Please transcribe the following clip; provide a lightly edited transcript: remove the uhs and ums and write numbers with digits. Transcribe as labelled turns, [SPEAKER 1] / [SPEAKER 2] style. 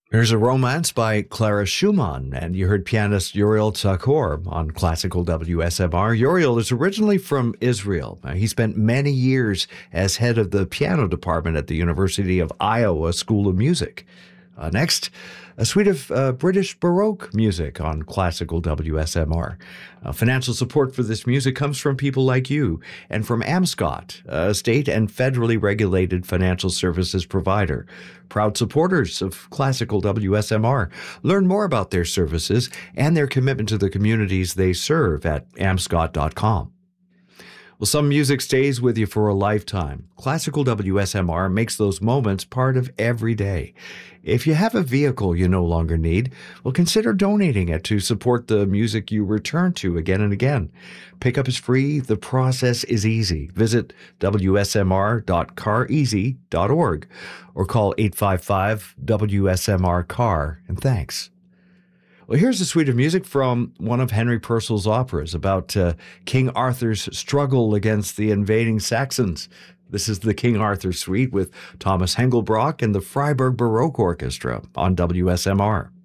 [SPEAKER 1] There's a Romance by Clara Schumann, and you heard pianist Uriel Tzakor on classical WSMR. Uriel is originally from Israel. He spent many years as head of the piano department at the University of Iowa School of Music. Next, a suite of British Baroque music on classical WSMR. Financial support for this music comes from people like you and from Amscot, a state and federally regulated financial services provider. Proud supporters of classical WSMR. Learn more about their services and their commitment to the communities they serve at amscot.com. Well, some music stays with you for a lifetime. Classical WSMR makes those moments part of every day. If you have a vehicle you no longer need, well, consider donating it to support the music you return to again and again. Pickup is free. The process is easy. Visit wsmr.careasy.org or call 855-WSMR-CAR, and thanks. Well, here's a suite of music from one of Henry Purcell's operas about King Arthur's struggle against the invading Saxons. This is the King Arthur Suite with Thomas Hengelbrock and the Freiburg Baroque Orchestra on WSMR.